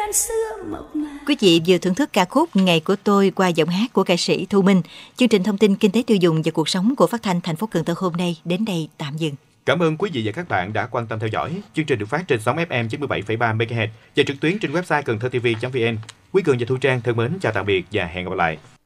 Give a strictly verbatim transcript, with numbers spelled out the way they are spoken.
ban xưa mộc mạc. Quý vị vừa thưởng thức ca khúc Ngày của tôi qua giọng hát của ca sĩ Thu Minh. Chương trình thông tin kinh tế tiêu dùng và cuộc sống của Phát thanh thành phố Cần Thơ hôm nay đến đây tạm dừng. Cảm ơn quý vị và các bạn đã quan tâm theo dõi. Chương trình được phát trên sóng ép em chín mươi bảy phẩy ba mê ga héc và trực tuyến trên website cần thơ tv chấm vn. Quý Cường và Thu Trang thân mến chào tạm biệt và hẹn gặp lại.